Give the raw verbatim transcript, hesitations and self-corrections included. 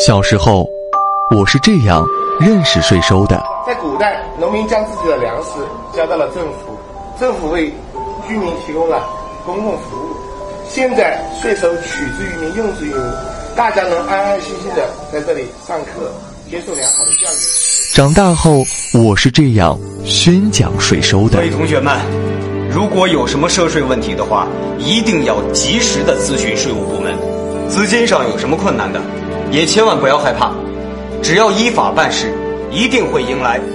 小时候，我是这样认识税收的。 在古代，农民将自己的粮食交到了政府，政府为居民提供了公共服务。现在税收取之于民，用之于民，大家能安安心心的在这里上课，接受良好的教育。 长大后，我是这样宣讲税收的。 各位同学们，如果有什么涉税问题的话，一定要及时的咨询税务部门。资金上有什么困难的，也千万不要害怕，只要依法办事，一定会迎来